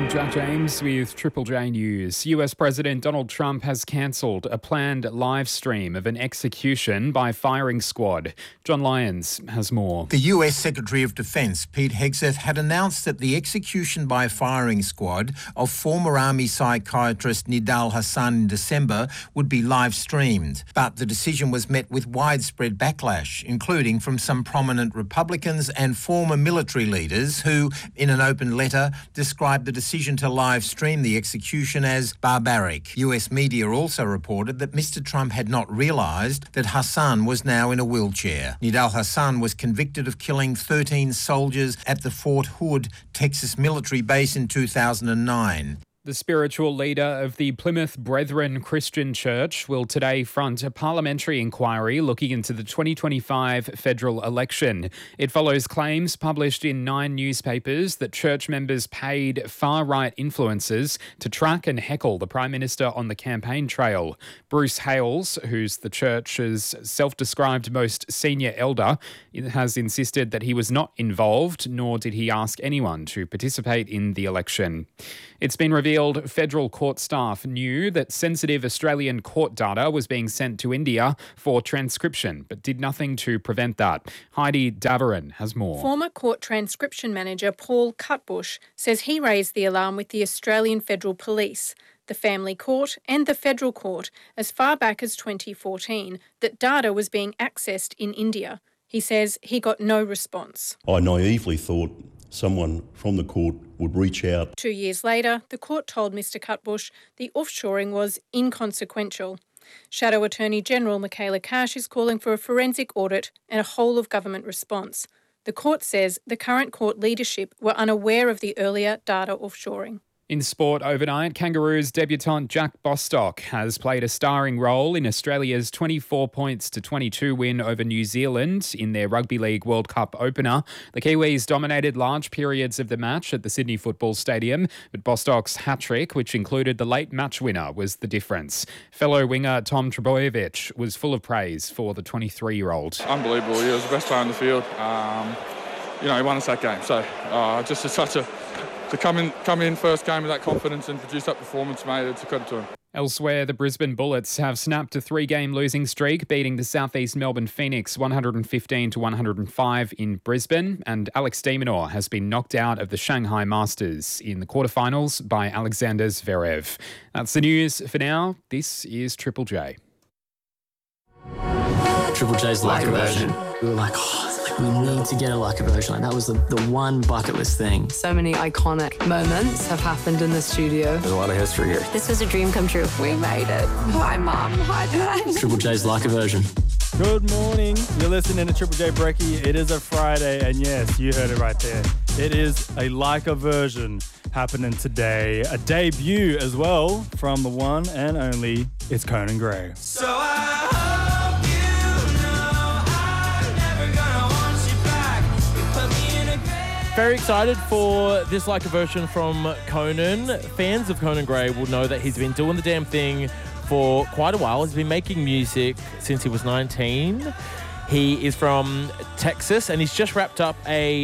I'm Jack James with Triple J News. US President Donald Trump has cancelled a planned live stream of an execution by firing squad. John Lyons has more. The US Secretary of Defence, Pete Hegseth, had announced that the execution by firing squad of former Army psychiatrist Nidal Hasan in December would be live streamed. But the decision was met with widespread backlash, including from some prominent Republicans and former military leaders who, in an open letter, described the decision to live stream the execution as barbaric. US media also reported that Mr. Trump had not realised that Hassan was now in a wheelchair. Nidal Hasan was convicted of killing 13 soldiers at the Fort Hood, Texas military base in 2009. The spiritual leader of the Plymouth Brethren Christian Church will today front a parliamentary inquiry looking into the 2025 federal election. It follows claims published in 9 newspapers that church members paid far-right influencers to track and heckle the Prime Minister on the campaign trail. Bruce Hales, who's the church's self-described most senior elder, has insisted that he was not involved, nor did he ask anyone to participate in the election. It's been revealed federal court staff knew that sensitive Australian court data was being sent to India for transcription, but did nothing to prevent that. Heidi Davarin has more. Former court transcription manager Paul Cutbush says he raised the alarm with the Australian Federal Police, the Family Court and the Federal Court as far back as 2014 that data was being accessed in India. He says he got no response. I naively thought someone from the court would reach out. 2 years later, the court told Mr Cutbush the offshoring was inconsequential. Shadow Attorney General Michaela Cash is calling for a forensic audit and a whole-of-government response. The court says the current court leadership were unaware of the earlier data offshoring. In sport overnight, Kangaroos debutant Jack Bostock has played a starring role in Australia's 24 points to 22 win over New Zealand in their Rugby League World Cup opener. The Kiwis dominated large periods of the match at the Sydney Football Stadium, but Bostock's hat-trick, which included the late match winner, was the difference. Fellow winger Tom Trbojevic was full of praise for the 23-year-old. Unbelievable. He was the best player on the field. He won us that game. So just as such to come in first game with that confidence and produce that performance, mate, it's a credit to him. Elsewhere, the Brisbane Bullets have snapped a 3-game losing streak, beating the Southeast Melbourne Phoenix 115-105 in Brisbane, and Alex de Minaur has been knocked out of the Shanghai Masters in the quarterfinals by Alexander Zverev. That's the news for now. This is Triple J. Triple J's Leica version. We were like, we need to get a Leica version. Like, that was the one bucket list thing. So many iconic moments have happened in the studio. There's a lot of history here. This was a dream come true. We made it. Hi, Mum. Hi, Dad. Triple J's Leica version. Good morning. You're listening to Triple J Brekkie. It is a Friday, and yes, you heard it right there. It is a Leica version happening today. A debut as well from the one and only It's Conan Gray. So I hope you know I'm never gonna want you back. You put me in a grave. Very excited for this Leica version from Conan. Fans of Conan Gray will know that he's been doing the damn thing for quite a while. He's been making music since he was 19. He is from Texas, and he's just wrapped up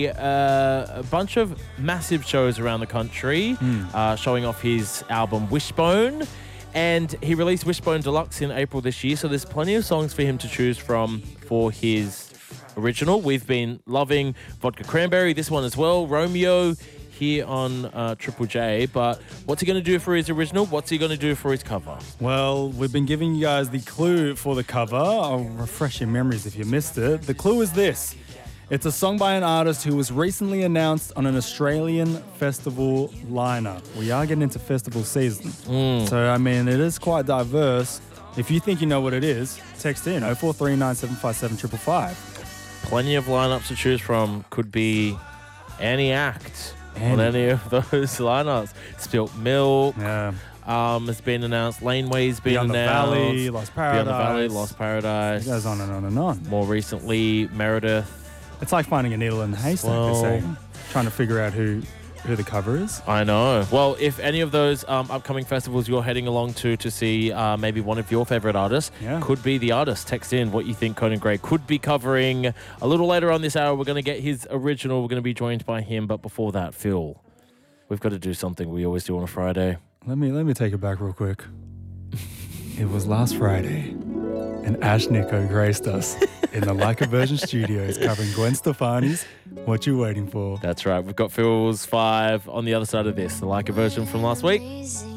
a bunch of massive shows around the country, showing off his album Wishbone. And he released Wishbone Deluxe in April this year, so there's plenty of songs for him to choose from for his original. We've been loving Vodka Cranberry, this one as well, Romeo, here on Triple J. But what's he going to do for his original? What's he going to do for his cover? Well, we've been giving you guys the clue for the cover. I'll refresh your memories if you missed it. The clue is this. It's a song by an artist who was recently announced on an Australian festival lineup. We are getting into festival season. So, I mean, it is quite diverse. If you think you know what it is, text in 0439 757 555. Plenty of lineups to choose from. Could be any act on any of those lineups. Spilt Milk. Yeah. Has been announced. Laneway's been Beyond announced. the Valley, Lost Paradise. Beyond the Valley, Lost Paradise. It goes on and on and on. More recently, Meredith. It's like finding a needle in the haystack, they're saying. Trying to figure out who the cover is. I know. Well, if any of those upcoming festivals you're heading along to see maybe one of your favourite artists, could be the artist. Text in what you think Conan Gray could be covering. A little later on this hour, we're going to get his original. We're going to be joined by him. But before that, Phil, We've got to do something we always do on a Friday. Let me take it back real quick. It was last Friday, and Ash Nico graced us in the Like a Virgin studios covering Gwen Stefani's What You Waiting For. That's right. We've got Phil's 5 on the other side of this, the Like a Virgin from last week.